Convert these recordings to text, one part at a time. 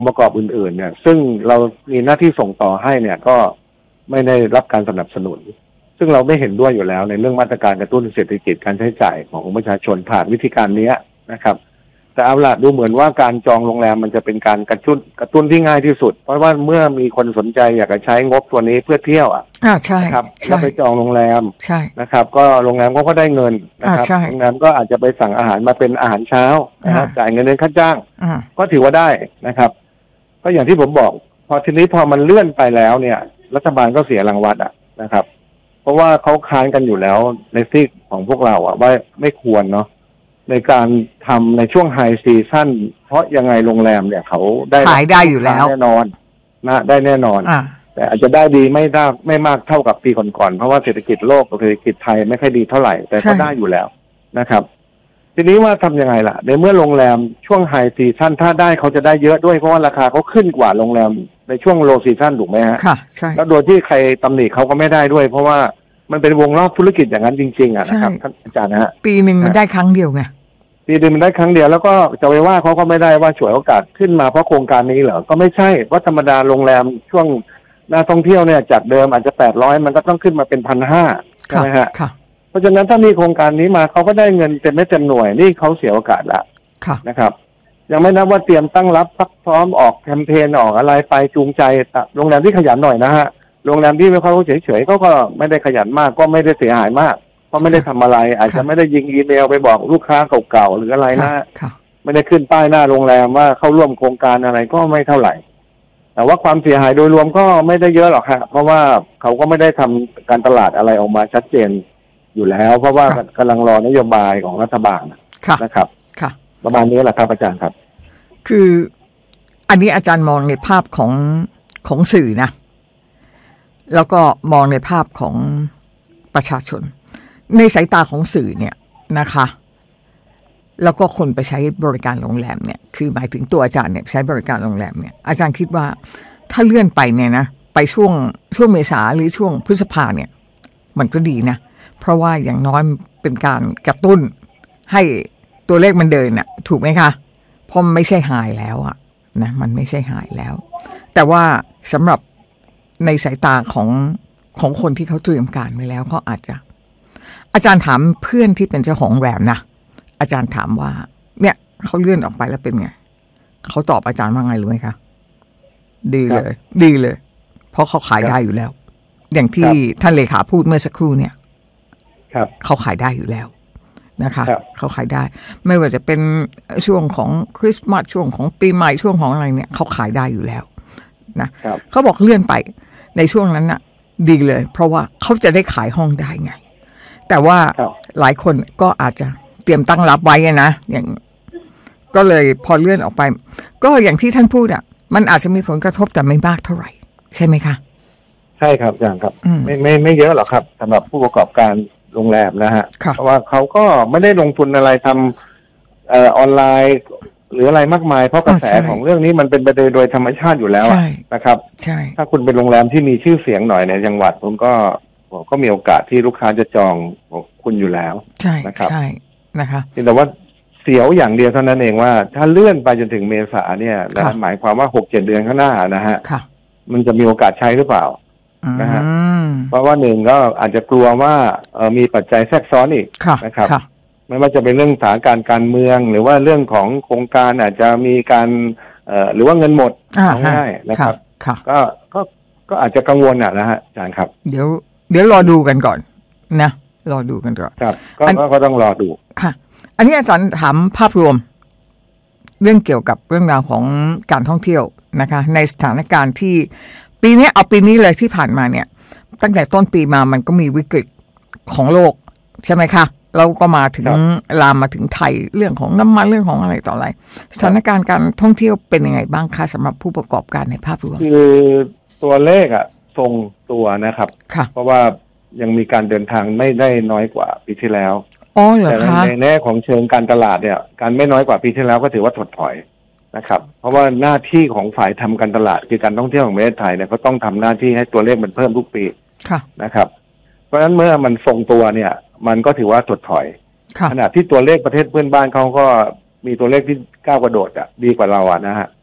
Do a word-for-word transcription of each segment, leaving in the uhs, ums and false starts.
ประกอบอื่นๆเนี่ยซึ่งเรามีหน้าที่ส่งต่อให้เนี่ยก็ไม่ได้รับการสนับสนุนซึ่งเราไม่เห็นด้วยอยู่แล้วในเรื่องมาตรการกระตุ้นเศรษฐกิจการใช้จ่ายของประชาชนผ่านวิธีการนี้นะครับแต่เอาล่ะดูเหมือนว่าการจองโรงแรมมันจะเป็นการกระตุ้นกระตุ้นที่ง่ายที่สุดเพราะว่าเมื่อมีคนสนใจอยากจะใช้งบตัวนี้เพื่อเที่ยวอ่ะอ่าใช่ครับแล้วไปจองโรงแรมใช่นะครับก็โรงแรมก็ก็ได้เงินนะครับโรงแรมก็อาจจะไปสั่งอาหารมาเป็นอาหารเช้านะครับจ่ายเงินเดือนค่าจ้างก็ถือว่าได้นะครับก็อย่างที่ผมบอกพอทีนี้พอมันเลื่อนไปแล้วเนี่ยรัฐบาลก็เสียรางวัลอ่ะนะครับเพราะว่าเขาค้านกันอยู่แล้วในซีกของพวกเราอ่ะว่าไม่ควรเนาะในการทำในช่วงไฮซีซั่นเพราะยังไงโรงแรมเนี่ยเขาได้ขายได้อยู่แล้วแน่นอนนะได้แน่นอนแต่อาจจะได้ดีไม่ได้ไม่มากเท่ากับปีก่อนๆเพราะว่าเศรษฐกิจโลกกับเศรษฐกิจไทยไม่ค่อยดีเท่าไหร่แต่ก็ได้อยู่แล้วนะครับทีนี้ว่าทำยังไงล่ะในเมื่อโรงแรมช่วงไฮซีซั่นถ้าได้เขาจะได้เยอะด้วยเพราะว่าราคาเขาขึ้นกว่าโรงแรมในช่วงโลซีซั่นถูกไหมฮะค่ะใช่แล้วโดยที่ใครตำหนิเขาก็ไม่ได้ด้วยเพราะว่ามันเป็นวงรอบธุรกิจอย่างนั้นจริงๆอ่ะนะครับท่านอาจารย์นะฮะปีหนึ่งมันได้ครั้งเดียวไงปีหนึ่งมันได้ครั้งเดียวแล้วก็จะไปว่าเขาก็ไม่ได้ว่าฉวยโอกาสขึ้นมาเพราะโครงการนี้เหรอก็ไม่ใช่เพราะธรรมดาโรงแรมช่วงนักท่องเที่ยวเนี่ยจากเดิมอาจจะแปดร้อยมันก็ต้องขึ้นมาเป็นพันห้าใช่ไหมฮะเพราะฉะนั้นถ้ามีโครงการนี้มาเขาก็ได้เงินเต็มไม่เต็มหน่วยนี่เขาเสียโอกาสละนะครับยังไม่นับว่าเตรียมตั้งรับซักซ้อมออกแคมเปญออกอะไรไปจูงใจโรงแรมที่ขยันหน่อยนะฮะโรงแรมที่ไม่ค่อยเฉยๆเขาก็ไม่ได้ขยันมากก็ไม่ได้เสียหายมากเพราะไม่ได้ทำอะไรอาจจะไม่ได้ยิงอีเมลไปบอกลูกค้าเก่าๆหรืออะไรนะไม่ได้ขึ้นป้ายหน้าโรงแรมว่าเข้าร่วมโครงการอะไรก็ไม่เท่าไหร่แต่ว่าความเสียหายโดยรวมก็ไม่ได้เยอะหรอกครับเพราะว่าเขาก็ไม่ได้ทำการตลาดอะไรออกมาชัดเจนอยู่แล้วเพราะว่ากำลังรอนโยบายของรัฐบาลนะครับประมาณนี้แหละครับอาจารย์ครับคืออันนี้อาจารย์มองในภาพของของสื่อนะแล้วก็มองในภาพของประชาชนในสายตาของสื่อเนี่ยนะคะแล้วก็คนไปใช้บริการโรงแรมเนี่ยคือหมายถึงตัวอาจารย์เนี่ยใช้บริการโรงแรมเนี่ยอาจารย์คิดว่าถ้าเลื่อนไปเนี่ยนะไปช่วงช่วงเมษาหรือช่วงพฤษภาเนี่ยมันก็ดีนะเพราะว่าอย่างน้อยเป็นการกระตุ้นให้ตัวเลขมันเดินน่ะถูกไหมคะเพราะมันไม่ใช่หายแล้วอะนะมันไม่ใช่หายแล้วแต่ว่าสำหรับในสายตาของของคนที่เขาเตรียมการไว้แล้วเขาอาจจะอาจารย์ถามเพื่อนที่เป็นเจ้าของโรงแรมนะอาจารย์ถามว่าเนี่ยเขาเลื่อนออกไปแล้วเป็นไงเขาตอบอาจารย์ว่าไงรู้ไหมคะดีเลยดีเลยเพราะเขาขายได้อยู่แล้วอย่างที่ท่านเลขาพูดเมื่อสักครู่เนี่ยเขาขายได้อยู่แล้วนะคะเขาขายได้ไม่ว่าจะเป็นช่วงของคริสต์มาสช่วงของปีใหม่ช่วงของอะไรเนี่ยเขาขายได้อยู่แล้วนะเขาบอกเลื่อนไปในช่วงนั้นน่ะดีเลยเพราะว่าเขาจะได้ขายห้องได้ไงแต่ว่าหลายคนก็อาจจะเตรียมตั้งรับไว้นะอย่างก็เลยพอเลื่อนออกไปก็อย่างที่ท่านพูดอ่ะมันอาจจะมีผลกระทบแต่ไม่มากเท่าไหร่ใช่ไหมคะใช่ครับอาจารย์ครับไม่ไม่ไม่เยอะหรอกครับสำหรับผู้ประกอบการโรงแรมนะฮะเพราะว่าเขาก็ไม่ได้ลงทุนอะไรทำเอ่อออนไลน์หรืออะไรมากมายเพราะกระแสของเรื่องนี้มันเป็นไปโดยธรรมชาติอยู่แล้วนะครับใช่ถ้าคุณเป็นโรงแรมที่มีชื่อเสียงหน่อยในจังหวัดคุณก็ก็มีโอกาสที่ลูกค้าจะจองคุณอยู่แล้วใช่นะครับใช่นะคะแต่ว่าเสียวอย่างเดียวเท่านั้นเองว่าถ้าเลื่อนไปจนถึงเมษาเนี่ยหมายความว่าหกเจ็ดเดือนข้างหน้านะฮะมันจะมีโอกาสใช้หรือเปล่านะฮะเพราะว่าหนึ่งก็อาจจะกลัวว่าเอ่อมีปัจจัยแทรกซ้อนอีกนะครับไม่ว่าจะเป็นเรื่องสถานการณ์การเมืองหรือว่าเรื่องของโครงการอาจจะมีการเอ่อหรือว่าเงินหมดง่ายๆนะครับก็ก็ก็อาจจะกังวลอ่ะนะฮะอาจารย์ครับเดี๋ยวเดี๋ยวรอดูกันก่อนนะรอดูกันก่อนครับก็ก็ต้องรอดูค่ะอันนี้อาจารย์ถามภาพรวมเรื่องเกี่ยวกับเรื่องราวของการท่องเที่ยวนะคะในสถานการณ์ที่ปีนี้เอาปีนี้เลยที่ผ่านมาเนี่ยตั้งแต่ต้นปีมามันก็มีวิกฤตของโลกใช่ไหมคะเราก็มาถึงลามมาถึงไทยเรื่องของน้ำมันเรื่องของอะไรต่ออะไรสถานการณ์การท่องเที่ยวเป็นยังไงบ้างคะสำหรับผู้ประกอบการในภาพรวมคือตัวเลขอะทรงตัวนะครับเพราะว่ายังมีการเดินทางไม่ได้น้อยกว่าปีที่แล้วอ๋อเหรอคะแต่ในแง่ของเชิงการตลาดเนี่ยการไม่น้อยกว่าปีที่แล้วก็ถือว่าถดถอยนะครับเพราะว่าหน้าที่ของฝ่ายทำการตลาดคือการท่องเที่ยวของประเทศไทยเนี่ยก็ต้องทำหน้าที่ให้ตัวเลขมันเพิ่มทุกปีนะครับเพราะฉะนั้นเมื่อมันทรงตัวเนี่ยมันก็ถือว่าถดถอยขณะที่ตัวเลขประเทศเพื่อนบ้านเขาก็มีตัวเลขที่ก้าวกระโดดอ่ะดีกว่าเราอ่ะนะฮะ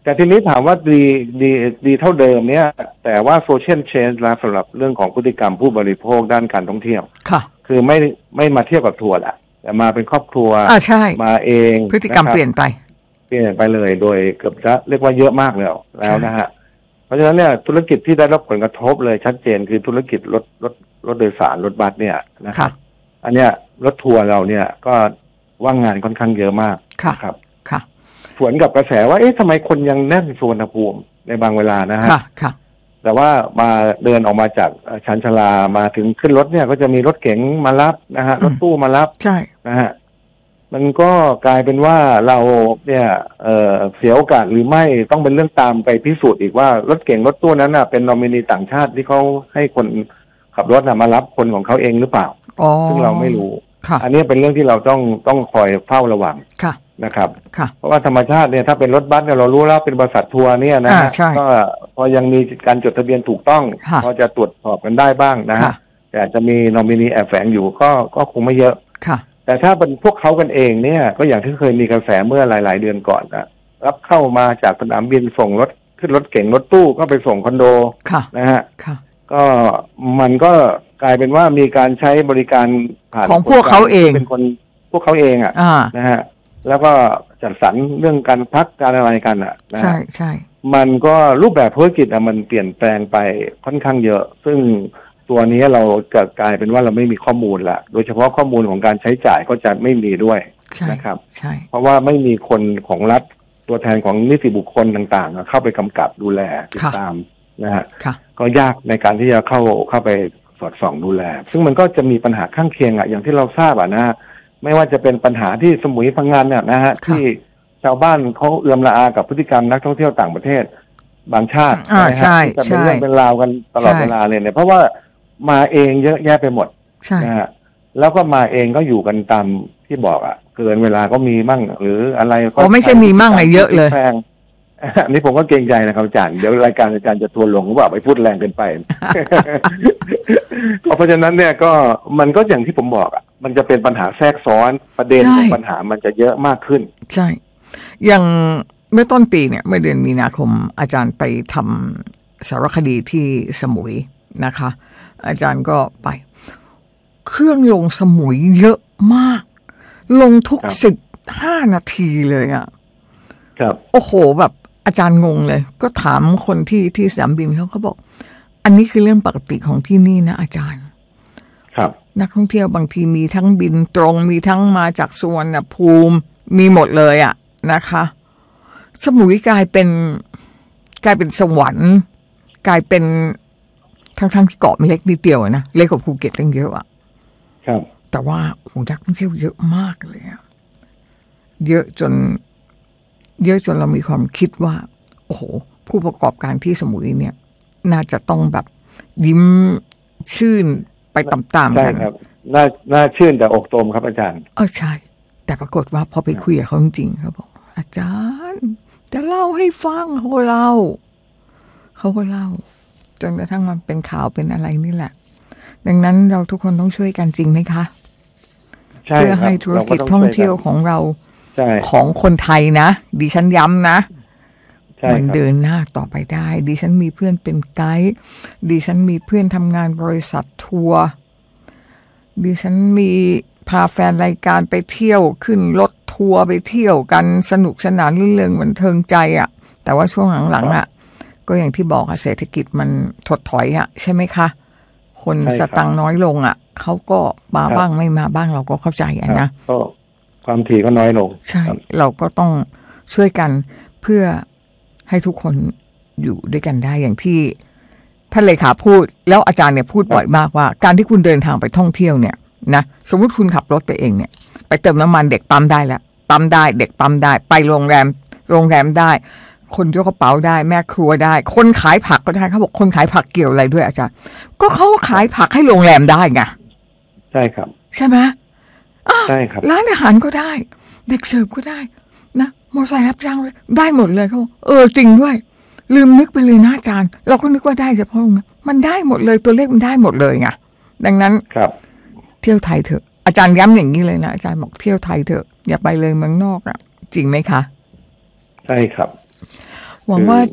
แต่ทีนี้ถามว่าดีดีดีเท่าเดิมเนี่ยแต่ว่าโซเชียลเชนจ์แล้วสำหรับเรื่องของพฤติกรรมผู้บริโภคด้านการท่องเที่ยวค่ะคือไม่ไม่มาเที่ยวกับทัวร์ละแต่มาเป็นครอบครัวอ่าใช่มาเองพฤติกรรมเปลี่ยนไปเปลี่ยนไปเลยโดยเกือบจะเรียกว่าเยอะมากแล้วแล้วนะฮะเพราะฉะนั้นเนี่ยธุรกิจที่ได้รับผลกระทบเลยชัดเจนคือธุรกิจรถรถรถโดยสารรถบัสเนี่ยนะครับอันเนี้ยรถทัวร์เราเนี่ยก็ว่างงานค่อนข้างเยอะมากครับค่ะสวนกับกระแสว่าเอ๊ะทำไมคนยังแน่นสุวรรณภูมิในบางเวลานะฮะค่ะค่ะแต่ว่ามาเดินออกมาจากชานชาลามาถึงขึ้นรถเนี่ยก็จะมีรถเก๋งมารับนะฮะรถตู้มารับใช่นะฮะมันก็กลายเป็นว่าเราเนี่ยเอ่อเสียโอกาสหรือไม่ต้องเป็นเรื่องตามไปพิสูจน์อีกว่ารถเก๋งรถตู้นั้นน่ะเป็นนอมินีต่างชาติที่เขาให้คนขับรถน่ะมารับคนของเขาเองหรือเปล่าซึ่งเราไม่รู้อันนี้เป็นเรื่องที่เราต้องต้องคอยเฝ้าระวังนะครับเพราะว่าธรรมชาติเนี่ยถ้าเป็นรถบัสเนี่ยเรารู้แล้วเป็นบริษัททัวร์เนี่ยนะฮะก็พอยังมีการจดทะเบียนถูกต้องพอจะตรวจสอบกันได้บ้างนะฮะแต่จะมีนอมินีแอบแฝงอยู่ก็ก็คงไม่เยอะแต่ถ้าเป็นพวกเขากันเองเนี่ยก็อย่างที่เคยมีกระแสเมื่อหลายๆเดือนก่อนนะรับเข้ามาจากสนามบินส่งรถขึ้นรถเก๋งรถตู้ก็ไปส่งคอนโดนะฮะก็มันก็กลายเป็นว่ามีการใช้บริการผ่านของพวกเขาเองเป็นคนพวกเขาเองอ่ะนะฮะแล้วก็จัดสรรเรื่องการพักการอะไรกันอ่ะนะใช่ใช่มันก็รูปแบบธุรกิจอ่ะมันเปลี่ยนแปลงไปค่อนข้างเยอะซึ่งตัวนี้เราจะกลายเป็นว่าเราไม่มีข้อมูลละโดยเฉพาะข้อมูลของการใช้จ่ายก็จะไม่มีด้วยนะครับใช่เพราะว่าไม่มีคนของรัฐตัวแทนของนิติบุคคลต่างๆเข้าไปกำกับดูแลติดตามนะฮะก็ยากในการที่จะเข้าเข้าไปสอดส่องดูแลซึ่งมันก็จะมีปัญหาข้างเคียงอ่ะอย่างที่เราทราบอ่ะนะไม่ว่าจะเป็นปัญหาที่สมุยพังงานเนี่ยนะฮะที่ชาวบ้านเขาเอื้อมละอากับพฤติกรรมนักท่องเที่ยวต่างประเทศบางชาตินะฮะจะเป็นเรื่องเป็นราวกันตลอดเวลาเลยเนี่ยเพราะว่ามาเองเยอะแยะไปหมดนะฮะแล้วก็มาเองก็อยู่กันตามที่บอกอ่ะเกินเวลาก็มีมั่งหรืออะไรก็ไม่ใช่มีมั่งไงเยอะเลยอันนี้ผมก็เกรงใจนะครับอาจารย์เดี๋ยวรายการอาจารย์จะทัวร์ลงหรือเปล่าไปพูดแรงเกินไป เพราะฉะนั้นเนี่ยก็มันก็อย่างที่ผมบอกอ่ะมันจะเป็นปัญหาแทรกซ้อนประเด็นของปัญหามันจะเยอะมากขึ้นใช่อย่างเมื่อต้นปีเนี่ยเมื่อเดือนมีนาคมอาจารย์ไปทำสารคดีที่สมุยนะคะอาจารย์ก็ไปเครื่องลงสมุยเยอะมากลงทุกสิบห้านาทีเลยอ่ะครับโอ้โหแบบอาจารย์งงเลยก็ถามคนที่ที่สนามบินเขาเขาบอกอันนี้คือเรื่องปกติของที่นี่นะอาจารย์ครับนักท่องเที่ยวบางทีมีทั้งบินตรงมีทั้งมาจากสุวรรณภูมิมีหมดเลยอ่ะนะคะสมุยกลายเป็นกลายเป็นสวรรค์กลายเป็นทั้งทั้งที่เกาะมันเล็กนิดเดียวนะเล็กกว่าภูเก็ตตั้งเยอะอ่ะครับแต่ว่าโอ้นักท่องเที่ยวเยอะมากเลยอ่ะเยอะจนเยอะจนเรามีความคิดว่าโอ้โหผู้ประกอบการที่สมุยเนี่ยน่าจะต้องแบบยิ้มชื่นไปตามๆกันใช่ครับน่าน่าชื่นแต่อกตมครับอาจารย์เออใช่แต่ปรากฏว่าพอไปคุยกับเขาจริงๆเขาบอกอาจารย์จะเล่าให้ฟังเขาก็เล่าเขาก็เล่าจนกระทั่งมันเป็นข่าวเป็นอะไรนี่แหละดังนั้นเราทุกคนต้องช่วยกันจริงไหมคะเพื่อให้ธุรกิจท่องเที่ยวของเราของคนไทยนะดิฉันย้ำนะมันเดินหน้าต่อไปได้ดิฉันมีเพื่อนเป็นไกด์ดิฉันมีเพื่อนทำงานบริษัททัวร์ดิฉันมีพาแฟนรายการไปเที่ยวขึ้นรถทัวร์ไปเที่ยวกันสนุกสนานรื่นเริงบันเทิงใจอ่ะแต่ว่าช่วงหลังๆอ่ะก็อย่างที่บอกอะเศรษฐกิจมันถดถอยอ่ะใช่ไหมคะคนสตังค์น้อยลงอ่ะเขาก็มาบ้างไม่มาบ้างเราก็เข้าใจอ่ะนะก็ความถี่ก็น้อยลงใช่เราก็ต้องช่วยกันเพื่อให้ทุกคนอยู่ด้วยกันได้อย่างที่ท่านเลขาพูดแล้วอาจารย์เนี่ยพูดบ่อยมากว่าการที่คุณเดินทางไปท่องเที่ยวเนี่ยนะสมมุติคุณขับรถไปเองเนี่ยไปเติมน้ำมันเด็กปั๊มได้แล้วปั๊มได้เด็กปั๊มได้ไปโรงแรมโรงแรมได้คนยกกระเป๋าได้แม่ครัวได้คนขายผักก็ได้เขาบอกคนขายผักเกี่ยวอะไรด้วยอาจารย์ก็เขาขายผักให้โรงแรมได้ไงใช่ครับใช่ไหมใช่ครับร้านอาหารก็ได้เด็กเสิร์ฟก็ได้นะมอเตอร์ไซค์รับจ้างได้หมดเลยเขาเออจริงด้วยลืมนึกไปเลยนะอาจารย์เราก็นึกว่าได้เฉพาะนะมันได้หมดเลยตัวเลขมันได้หมดเลยไงดังนั้นครับเที่ยวไทยเถอะอาจารย์ย้ำอย่างนี้เลยนะอาจารย์บอกเที่ยวไทยเถอะอย่าไปเลยเมืองนอกอ่ะจริงไหมคะใช่ครับหวังว่า